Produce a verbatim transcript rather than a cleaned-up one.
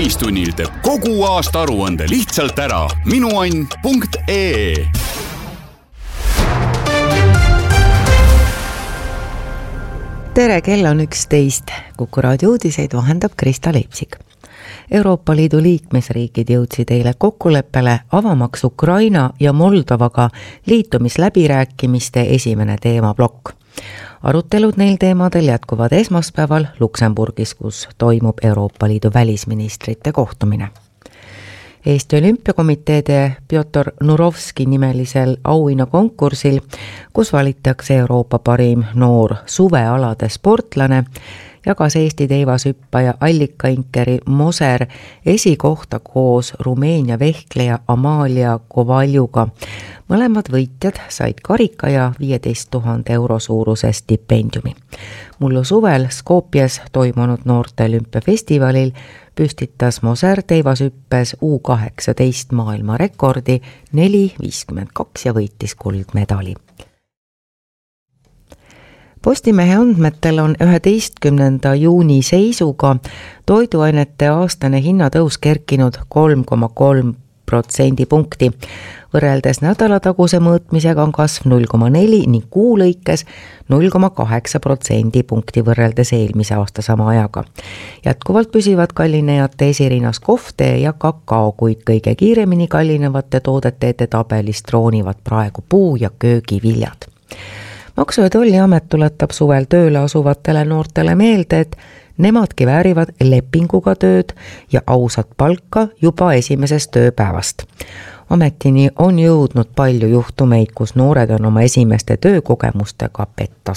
täistunnil teeb kogu aasta aruande lihtsalt ära. minuann punkt ee. tere, kell on üksteist. Kuku raadio uudiseid vahendab Krista Leipsik. Euroopa Liidu liikmesriigid jõudsid eile kokkuleppele avamaks Ukraina ja Moldovaga liitumisläbirääkimiste esimene teemablokk. Arutelud neil teemadel jätkuvad esmaspäeval Luksemburgis, kus toimub Euroopa Liidu välisministrite kohtumine. Eesti Olümpiakomitee teeb Pjotor Nurovski nimelisel auhinnakonkursil, kus valitakse Euroopa parim noor suvealade sportlane, jagas Eesti teivashüppaja allikainkeri Moser esikohta koos Rumeenia vehkleja Amalia Kovaljuga. Mõlemad võitjad said karika ja viieteist tuhande euro suuruse stipendiumi. Mullu suvel Skopjes toimunud noorte olümpiafestivalil püstitas Moser teivashüppes U kaheksateist maailma rekordi neli viiskümmend kaks ja võitis kuldmedali. Postimehe andmetel on üheteistkümnenda juuni seisuga toiduainete aastane hinnatõus kerkinud kolm koma kolm protsendipunkti. Võrreldes nädalataguse mõõtmisega on kasv null koma neli ning kuu lõikes null koma kaheksa protsendipunkti võrreldes eelmise aasta sama ajaga. Jätkuvalt püsivad kallinejate esirinnas kohvtee ja kakao, kuid kõige kiiremini kallinevate toodete tabelist troonivad praegu puu- ja köögiviljad. Maksu- ja Tolliamet tuletab suvel tööle asuvatele noortele meelde, et nemadki väärivad lepinguga tööd ja ausat palka juba esimesest tööpäevast. Ametini on jõudnud palju juhtumeid, kus noored on oma esimeste töökogemustega petta